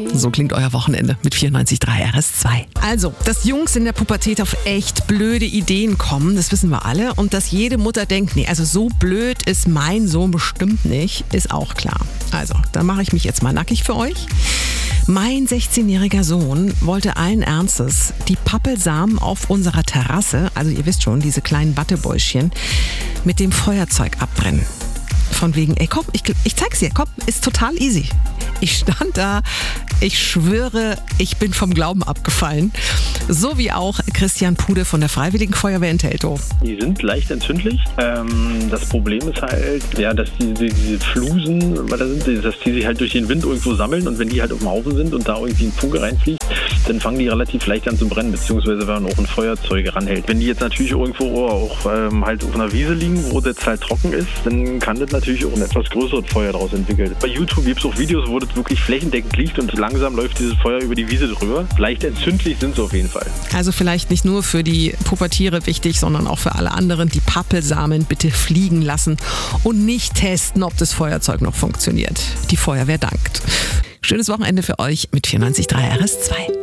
So klingt euer Wochenende mit 94.3 RS2. Also, dass Jungs in der Pubertät auf echt blöde Ideen kommen, das wissen wir alle. Und dass jede Mutter denkt, nee, also so blöd ist mein Sohn bestimmt nicht, ist auch klar. Also, dann mache ich mich jetzt mal nackig für euch. Mein 16-jähriger Sohn wollte allen Ernstes die Pappelsamen auf unserer Terrasse, also ihr wisst schon, diese kleinen Wattebäuschen, mit dem Feuerzeug abbrennen. Von wegen, ey komm, ich zeig's dir, komm, ist total easy. Ich stand da, ich schwöre, ich bin vom Glauben abgefallen. So wie auch Christian Pude von der Freiwilligen Feuerwehr in Teltow. Die sind leicht entzündlich. Das Problem ist halt, ja, dass diese Flusen, dass die sich halt durch den Wind irgendwo sammeln und wenn die halt auf dem Haufen sind und da irgendwie ein Funke reinfliegt, dann fangen die relativ leicht an zu brennen, beziehungsweise wenn man auch ein Feuerzeug ranhält. Wenn die jetzt natürlich irgendwo auch halt auf einer Wiese liegen, wo das halt trocken ist, dann kann das natürlich auch ein etwas größeres Feuer daraus entwickeln. Bei YouTube gibt es auch Videos, wo das wirklich flächendeckend liegt und langsam läuft dieses Feuer über die Wiese drüber. Leicht entzündlich sind sie auf jeden Fall. Also vielleicht nicht nur für die Pubertiere wichtig, sondern auch für alle anderen, die Pappelsamen bitte fliegen lassen und nicht testen, ob das Feuerzeug noch funktioniert. Die Feuerwehr dankt. Schönes Wochenende für euch mit 94.3 RS2.